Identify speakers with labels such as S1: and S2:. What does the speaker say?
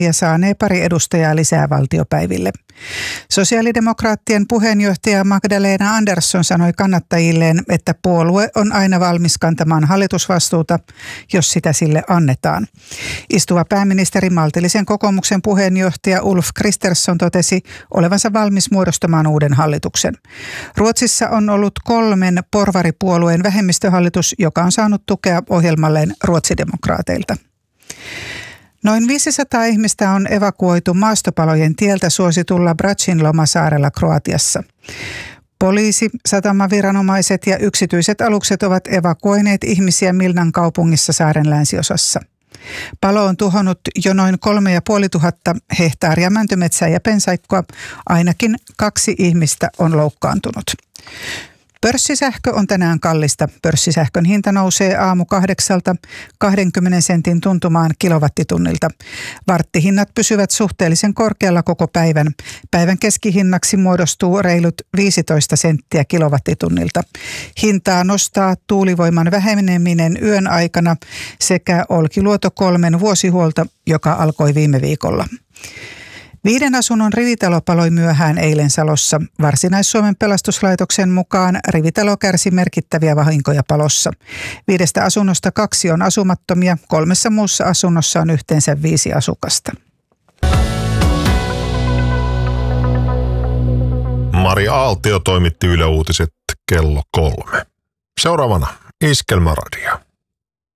S1: ja saanee pari edustajaa lisää valtiopäiville. Sosiaalidemokraattien puheenjohtaja Magdalena Andersson sanoi kannattajilleen, että puolue on aina valmis kantamaan hallitusvastuuta, jos sitä sille annetaan. Istuva pääministeri maltillisen kokoomuksen puheenjohtaja Ulf Kristersson totesi olevansa valmis muodostamaan uuden hallituksen. Ruotsissa on ollut 3 porvaripuolueen vähemmistöhallitus, joka on saanut tukea ohjelmalleen ruotsidemokraateilta. Noin 500 ihmistä on evakuoitu maastopalojen tieltä suositulla Bračin lomasaarella Kroatiassa. Poliisi, satamaviranomaiset ja yksityiset alukset ovat evakuoineet ihmisiä Milnan kaupungissa saaren länsiosassa. Palo on tuhonnut jo noin 3500 hehtaaria mäntymetsää ja pensaikkoa. Ainakin 2 ihmistä on loukkaantunut. Pörssisähkö on tänään kallista. Pörssisähkön hinta nousee aamu 8 20 sentin tuntumaan kilowattitunnilta. Varttihinnat pysyvät suhteellisen korkealla koko päivän. Päivän keskihinnaksi muodostuu reilut 15 senttiä kilowattitunnilta. Hintaa nostaa tuulivoiman väheneminen yön aikana sekä Olkiluoto 3 vuosihuolto, joka alkoi viime viikolla. 5 asunnon rivitalo paloi myöhään eilen Salossa. Varsinais-Suomen pelastuslaitoksen mukaan rivitalo kärsi merkittäviä vahinkoja palossa. 5 asunnosta 2 on asumattomia, 3 muussa asunnossa on yhteensä 5 asukasta.
S2: Mari Aaltio toimitti Yle Uutiset kello 3. Seuraavana Iskelmäradio.